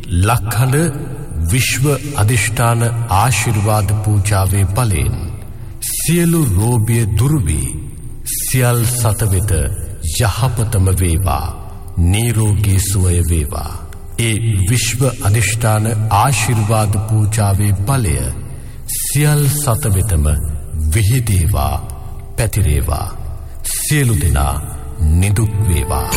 ලක්හඬ විශ්ව අධිෂ්ඨාන ආශිර්වාද පූජාවේ බලයෙන් සියලු රෝගිය දුරු වී සියල් සත වෙත යහපතම වේවා, නිරෝගී සුවය වේවා. ඒ විශ්ව අධිෂ්ඨාන ආශිර්වාද පූජාවේ බලය සියල් සත වෙතම විහිදේවා, පැතිරේවා. සියලු දෙනා නිදුක් වේවා.